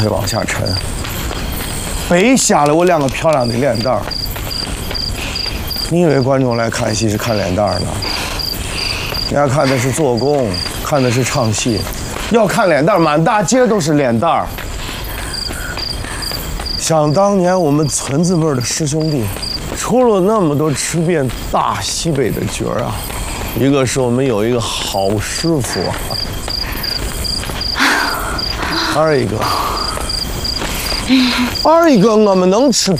往下沉，白瞎了我2个漂亮的脸蛋儿。你以为观众来看戏是看脸蛋儿呢？人家看的是做工，看的是唱戏。要看脸蛋儿，满大街都是脸蛋儿。想当年我们村子辈的师兄弟，出了那么多吃遍大西北的角儿啊，一个是我们有一个好师傅啊，二一个我们能吃